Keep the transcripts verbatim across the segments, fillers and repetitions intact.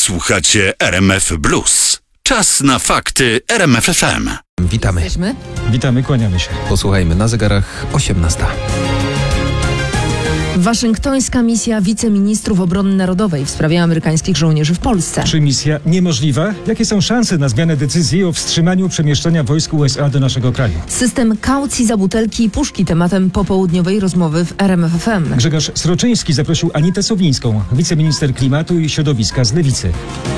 Słuchacie R M F Blues. Czas na fakty R M F F M. Witamy. Jesteśmy? Witamy, kłaniamy się. Posłuchajmy, na zegarach osiemnasta. Waszyngtońska misja wiceministrów obrony narodowej w sprawie amerykańskich żołnierzy w Polsce. Czy misja niemożliwa? Jakie są szanse na zmianę decyzji o wstrzymaniu przemieszczania wojsk U S A do naszego kraju? System kaucji za butelki i puszki tematem popołudniowej rozmowy w R M F F M. Grzegorz Sroczyński zaprosił Anitę Sowińską, wiceminister klimatu i środowiska z Lewicy.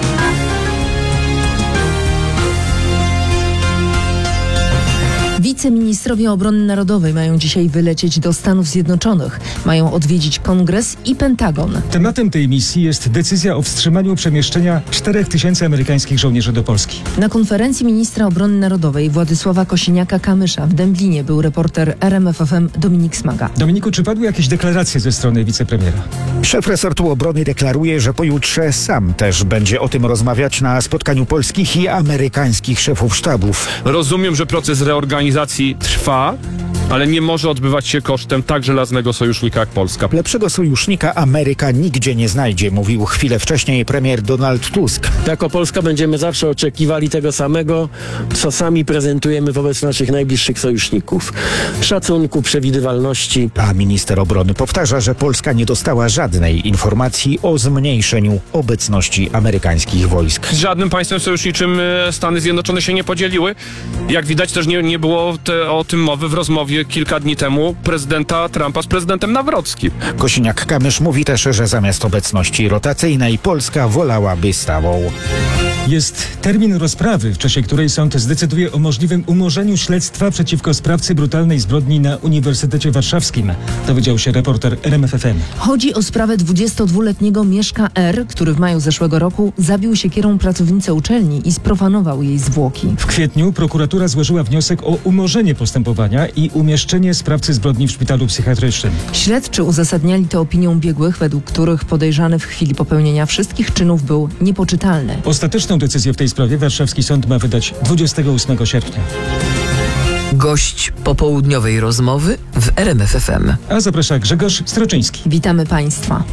Wiceministrowie obrony narodowej mają dzisiaj wylecieć do Stanów Zjednoczonych. Mają odwiedzić Kongres i Pentagon. Tematem tej misji jest decyzja o wstrzymaniu przemieszczenia czterech tysięcy amerykańskich żołnierzy do Polski. Na konferencji ministra obrony narodowej Władysława Kosiniaka-Kamysza w Dęblinie był reporter R M F F M Dominik Smaga. Dominiku, czy padły jakieś deklaracje ze strony wicepremiera? Szef resortu obrony deklaruje, że pojutrze sam też będzie o tym rozmawiać na spotkaniu polskich i amerykańskich szefów sztabów. Rozumiem, że proces reorganizacji trwa, ale nie może odbywać się kosztem tak żelaznego sojusznika jak Polska. Lepszego sojusznika Ameryka nigdzie nie znajdzie, mówił chwilę wcześniej premier Donald Tusk. Jako Polska będziemy zawsze oczekiwali tego samego, co sami prezentujemy wobec naszych najbliższych sojuszników. Szacunku, przewidywalności. A minister obrony powtarza, że Polska nie dostała żadnej informacji o zmniejszeniu obecności amerykańskich wojsk. Z żadnym państwem sojuszniczym Stany Zjednoczone się nie podzieliły. Jak widać, też nie, nie było te, o tym mowy w rozmowie kilka dni temu prezydenta Trumpa z prezydentem Nawrockim. Kosiniak-Kamysz mówi też, że zamiast obecności rotacyjnej Polska wolałaby stałą. Jest termin rozprawy, w czasie której sąd zdecyduje o możliwym umorzeniu śledztwa przeciwko sprawcy brutalnej zbrodni na Uniwersytecie Warszawskim, dowiedział się reporter R M F F M. Chodzi o sprawę dwudziestodwuletniego Mieszka R., który w maju zeszłego roku zabił siekierą pracownicę uczelni i sprofanował jej zwłoki. W kwietniu prokuratura złożyła wniosek o umorzenie postępowania i umieszczenie sprawcy zbrodni w szpitalu psychiatrycznym. Śledczy uzasadniali to opinią biegłych, według których podejrzany w chwili popełnienia wszystkich czynów był niepoczytalny. Ostateczną decyzję w tej sprawie warszawski sąd ma wydać dwudziestego ósmego sierpnia. Gość popołudniowej rozmowy w R M F F M. A zaprasza Grzegorz Sroczyński. Witamy Państwa.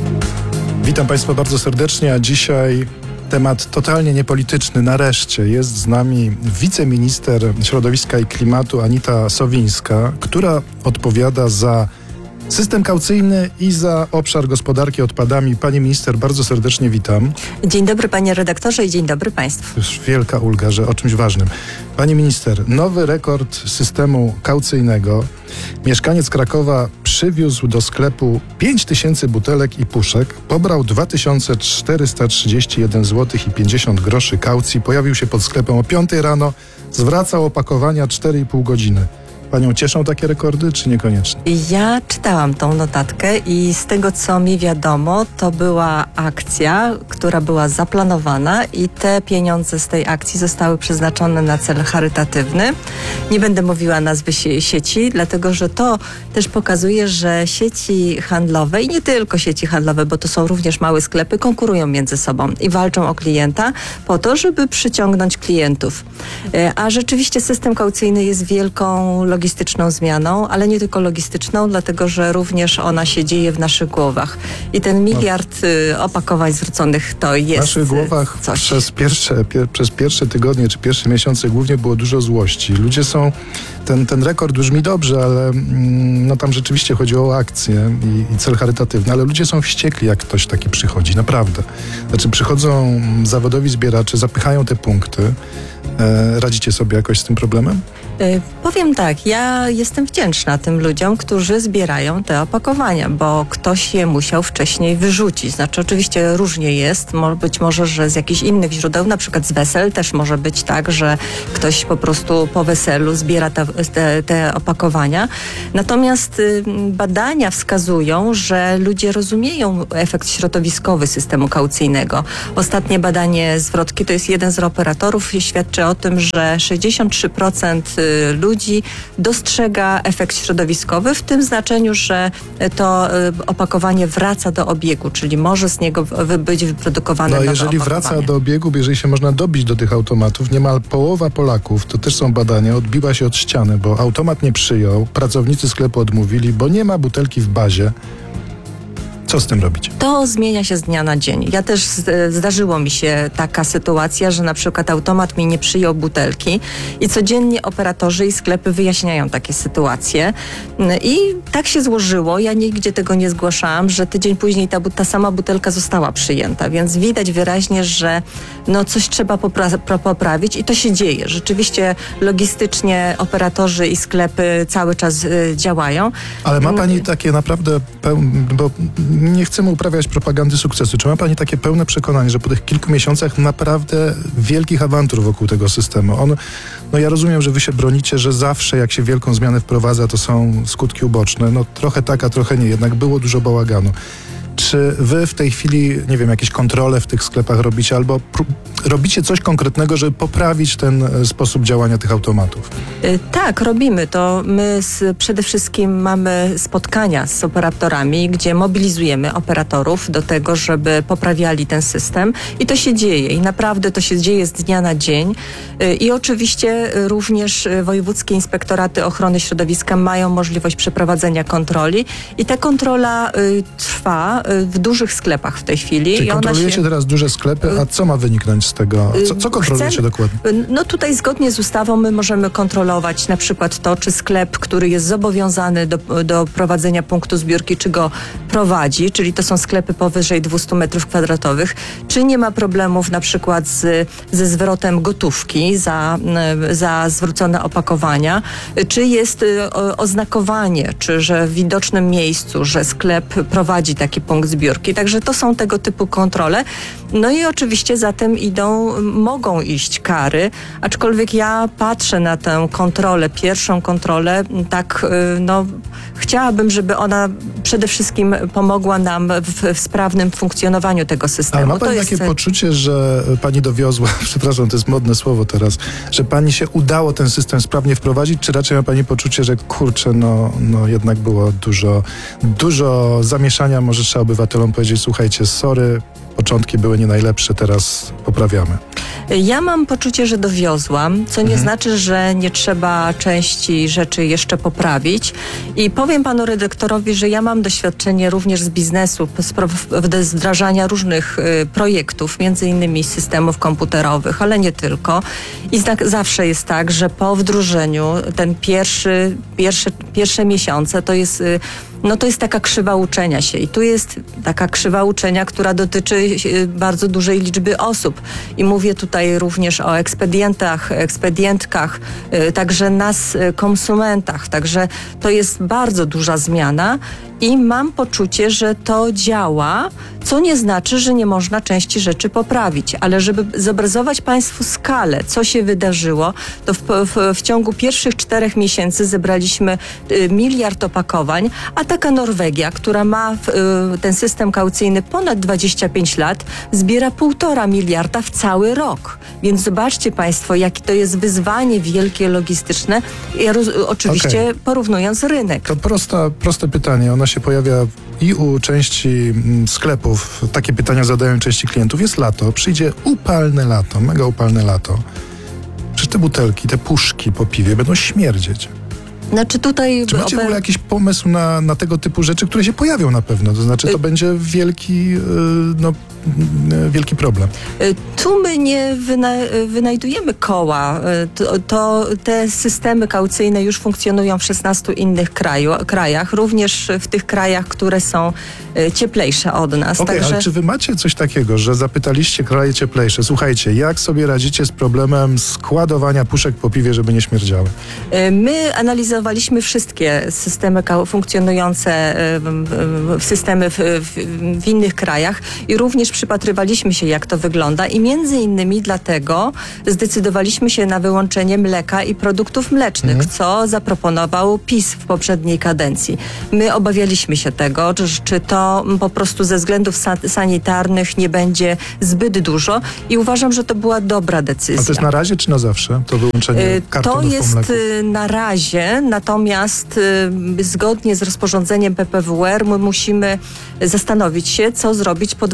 Witam Państwa bardzo serdecznie, a dzisiaj temat totalnie niepolityczny. Nareszcie jest z nami wiceminister środowiska i klimatu Anita Sowińska, która odpowiada za system kaucyjny i za obszar gospodarki odpadami. Pani minister, bardzo serdecznie witam. Dzień dobry panie redaktorze i dzień dobry państwu. Już wielka ulga, że o czymś ważnym. Pani minister, nowy rekord systemu kaucyjnego. Mieszkaniec Krakowa przywiózł do sklepu pięć tysięcy butelek i puszek, pobrał dwa tysiące czterysta trzydzieści jeden złotych i pięćdziesiąt groszy kaucji, pojawił się pod sklepem o piątej rano, zwracał opakowania cztery i pół godziny. Panią cieszą takie rekordy, czy niekoniecznie? Ja czytałam tą notatkę i z tego, co mi wiadomo, to była akcja, która była zaplanowana i te pieniądze z tej akcji zostały przeznaczone na cel charytatywny. Nie będę mówiła nazwy sieci, dlatego że to też pokazuje, że sieci handlowe i nie tylko sieci handlowe, bo to są również małe sklepy, konkurują między sobą i walczą o klienta po to, żeby przyciągnąć klientów. A rzeczywiście system kaucyjny jest wielką logistyczną zmianą, ale nie tylko logistyczną, dlatego że również ona się dzieje w naszych głowach. I ten miliard y, opakowań zwróconych to jest W naszych głowach coś. Przez pierwsze, pie, przez pierwsze tygodnie czy pierwsze miesiące głównie było dużo złości. Ludzie są, ten, ten rekord brzmi dobrze, ale mm, no tam rzeczywiście chodziło o akcję i, i cel charytatywny, ale ludzie są wściekli, jak ktoś taki przychodzi, naprawdę. Znaczy przychodzą zawodowi zbieracze, zapychają te punkty. E, radzicie sobie jakoś z tym problemem? Y, powiem tak, ja jestem wdzięczna tym ludziom, którzy zbierają te opakowania, bo ktoś je musiał wcześniej wyrzucić. Znaczy oczywiście różnie jest, Mo- być może, że z jakichś innych źródeł, na przykład z wesel też może być tak, że ktoś po prostu po weselu zbiera te, te, te opakowania. Natomiast y, badania wskazują, że ludzie rozumieją efekt środowiskowy systemu kaucyjnego. Ostatnie badanie zwrotki, to jest jeden z operatorów, świadczy o tym, że sześćdziesiąt trzy procent ludzi dostrzega efekt środowiskowy w tym znaczeniu, że to opakowanie wraca do obiegu, czyli może z niego być wyprodukowane No nowe jeżeli opakowanie. wraca do obiegu, jeżeli się można dobić do tych automatów, niemal połowa Polaków, to też są badania, odbiła się od ściany, bo automat nie przyjął, pracownicy sklepu odmówili, bo nie ma butelki w bazie. Co z tym robić? To zmienia się z dnia na dzień. Ja też z, zdarzyło mi się taka sytuacja, że na przykład automat mi nie przyjął butelki i codziennie operatorzy i sklepy wyjaśniają takie sytuacje. I tak się złożyło, ja nigdzie tego nie zgłaszałam, że tydzień później ta, ta sama butelka została przyjęta, więc widać wyraźnie, że no coś trzeba popra- poprawić i to się dzieje. Rzeczywiście logistycznie operatorzy i sklepy cały czas y, działają. Ale ma pani takie naprawdę, peł- bo nie chcemy uprawiać propagandy sukcesu. Czy ma pani takie pełne przekonanie, że po tych kilku miesiącach naprawdę wielkich awantur wokół tego systemu? On, no ja rozumiem, że wy się bronicie, że zawsze jak się wielką zmianę wprowadza, to są skutki uboczne. No trochę tak, a trochę nie. Jednak było dużo bałaganu. Czy wy w tej chwili, nie wiem, jakieś kontrole w tych sklepach robicie albo pró- robicie coś konkretnego, żeby poprawić ten e, sposób działania tych automatów? Y, Tak, robimy to. My z, przede wszystkim mamy spotkania z operatorami, gdzie mobilizujemy operatorów do tego, żeby poprawiali ten system i to się dzieje i naprawdę to się dzieje z dnia na dzień. Y, I oczywiście y, również y, wojewódzkie inspektoraty ochrony środowiska mają możliwość przeprowadzenia kontroli i ta kontrola y, trwa y, w dużych sklepach w tej chwili. Czyli I ona kontrolujecie się... teraz duże sklepy, a co ma wyniknąć z tego? Co, co kontrolujecie Chcemy- dokładnie? No tutaj zgodnie z ustawą my możemy kontrolować na przykład to, czy sklep, który jest zobowiązany do, do prowadzenia punktu zbiórki, czy go prowadzi, czyli to są sklepy powyżej dwieście metrów kwadratowych, czy nie ma problemów na przykład z, ze zwrotem gotówki za, za zwrócone opakowania, czy jest y, o- oznakowanie, czy że w widocznym miejscu, że sklep prowadzi taki punkt zbiórki. Także to są tego typu kontrole. No i oczywiście za tym idą, mogą iść kary, aczkolwiek ja patrzę na tę kontrolę, pierwszą kontrolę, tak no chciałabym, żeby ona przede wszystkim pomogła nam w, w sprawnym funkcjonowaniu tego systemu. Ale ma pani to jest... takie poczucie, że pani dowiozła, przepraszam, to jest modne słowo teraz, że pani się udało ten system sprawnie wprowadzić, czy raczej ma pani poczucie, że kurczę, no, no jednak było dużo, dużo zamieszania, może trzeba obywatelom powiedzieć, słuchajcie, sorry, początki były nie najlepsze, teraz poprawiamy. Ja mam poczucie, że dowiozłam, co nie Mhm. znaczy, że nie trzeba części rzeczy jeszcze poprawić. I powiem panu redaktorowi, że ja mam doświadczenie również z biznesu, z pro- z wdrażania różnych y, projektów, między innymi systemów komputerowych, ale nie tylko. I znak, zawsze jest tak, że po wdrożeniu ten pierwszy, pierwsze, pierwsze miesiące to jest... Y, No to jest taka krzywa uczenia się i tu jest taka krzywa uczenia, która dotyczy y, bardzo dużej liczby osób i mówię tutaj również o ekspedientach, ekspedientkach, y, także nas, y, konsumentach, także to jest bardzo duża zmiana i mam poczucie, że to działa, co nie znaczy, że nie można części rzeczy poprawić, ale żeby zobrazować państwu skalę, co się wydarzyło, to w, w, w ciągu pierwszych czterech miesięcy zebraliśmy y, miliard opakowań, a taka Norwegia, która ma y, ten system kaucyjny ponad dwadzieścia pięć lat, zbiera półtora miliarda w cały rok. Więc zobaczcie państwo, jakie to jest wyzwanie wielkie, logistyczne, i roz, oczywiście Okej. porównując rynek. To prosta, proste pytanie, ono się pojawia i u części mm, sklepów, takie pytania zadają części klientów. Jest lato, przyjdzie upalne lato, mega upalne lato. Przecież te butelki, te puszki po piwie będą śmierdzieć. Znaczy tutaj... Czy macie w oper- ogóle jakiś pomysł na, na tego typu rzeczy, które się pojawią na pewno? To znaczy to Y- będzie wielki, yy, no, yy, wielki problem. Y, Tu my nie wyna- y, wynajdujemy koła. Y, To, to te systemy kaucyjne już funkcjonują w szesnastu innych kraju, krajach, również w tych krajach, które są y, cieplejsze od nas. Okej, Także ale czy wy macie coś takiego, że zapytaliście kraje cieplejsze, słuchajcie, jak sobie radzicie z problemem składowania puszek po piwie, żeby nie śmierdziały? y, my analizowaliśmy wszystkie systemy kau- funkcjonujące y, w- w- systemy w, w, w innych krajach i również przypatrywaliśmy się, jak to wygląda i między innymi dlatego zdecydowaliśmy się na wyłączenie mleka i produktów mlecznych, Mhm. co zaproponował PiS w poprzedniej kadencji. My obawialiśmy się tego, czy, czy to po prostu ze względów sa- sanitarnych nie będzie zbyt dużo i uważam, że to była dobra decyzja. A to jest na razie czy na zawsze, to wyłączenie Y, kartonów To po jest mleku? y, na razie, natomiast y, zgodnie z rozporządzeniem P P W R my musimy zastanowić się, co zrobić po dwa tysiące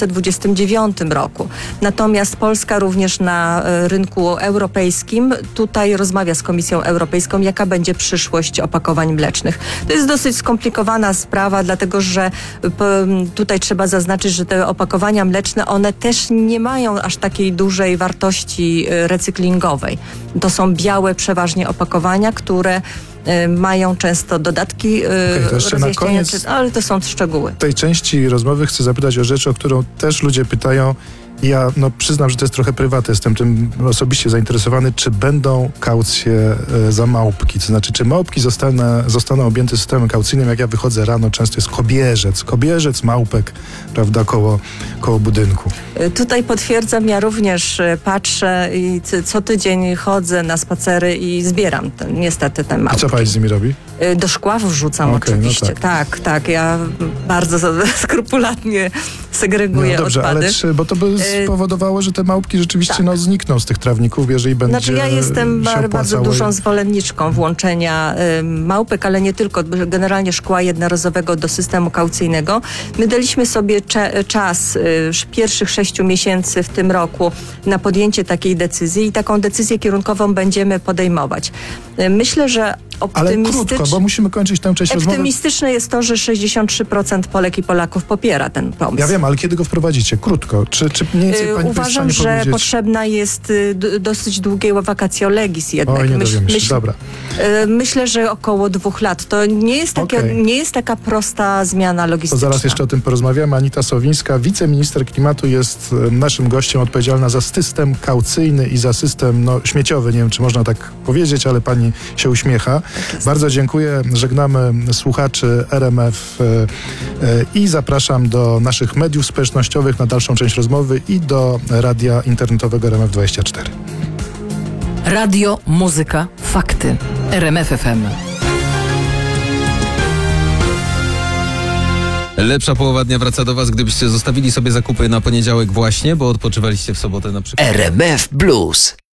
dwudziestym dziewiątym roku. Natomiast Polska również na e, rynku europejskim tutaj rozmawia z Komisją Europejską, jaka będzie przyszłość opakowań mlecznych. To jest dosyć skomplikowana sprawa, dlatego że p, tutaj trzeba zaznaczyć, że te opakowania mleczne, one też nie mają aż takiej dużej wartości e, recyklingowej. To są białe przeważnie opakowania, które e, mają często dodatki e, Okej, to jeszcze na koniec czy, ale to są szczegóły. tej części rozmowy chcę zapytać o rzecz, o którą też ludzie pytają. Ja no, przyznam, że to jest trochę prywatne, jestem tym osobiście zainteresowany, czy będą kaucje e, za małpki, to znaczy, czy małpki zostaną, zostaną objęte systemem kaucyjnym. Jak ja wychodzę rano, często jest kobierzec, kobierzec małpek, prawda, koło, koło budynku. Tutaj potwierdzam, ja również e, patrzę i c- co tydzień chodzę na spacery i zbieram te, niestety te I małpki. co pani z nimi robi? E, Do szkła wrzucam Okej, no oczywiście. tak. tak, tak. Ja bardzo za- skrupulatnie segreguję No dobrze, odpady. ale czy, bo to by spowodowało, że te małpki rzeczywiście tak. no, znikną z tych trawników, jeżeli będzie Znaczy ja jestem się bar- bardzo opłacało dużą je- zwolenniczką włączenia y, małpek, ale nie tylko, generalnie szkła jednorazowego do systemu kaucyjnego. My daliśmy sobie cze- czas y, pierwszych sześciu miesięcy w tym roku na podjęcie takiej decyzji i taką decyzję kierunkową będziemy podejmować. Y, myślę, że Ale optymistycz... krótko, bo musimy kończyć tę część rozmowy. Optymistyczne jest to, że sześćdziesiąt trzy procent Polek i Polaków popiera ten pomysł. Ja wiem, ale kiedy go wprowadzicie? Krótko. Czy, czy mniej więcej Y, pani Uważam, jest w stanie że powiedzieć? potrzebna jest y, d- dosyć długie vacatio legis jednak. Oj, nie Myśl- dowiemy się. myśl- Dobra. y, Myślę, że około dwóch lat. To nie jest, takie, Okej. nie jest taka prosta zmiana To logistyczna. zaraz jeszcze o tym porozmawiamy. Anita Sowińska, wiceminister klimatu, jest e, naszym gościem, odpowiedzialna za system kaucyjny i za system no, śmieciowy. Nie wiem, czy można tak powiedzieć, ale pani się uśmiecha. Bardzo dziękuję. Żegnamy słuchaczy R M F e, e, i zapraszam do naszych mediów społecznościowych na dalszą część rozmowy i do radia internetowego R M F dwadzieścia cztery. Radio, muzyka, fakty. R M F F M. Lepsza połowa dnia wraca do Was, gdybyście zostawili sobie zakupy na poniedziałek właśnie, bo odpoczywaliście w sobotę na przykład. R M F Blues.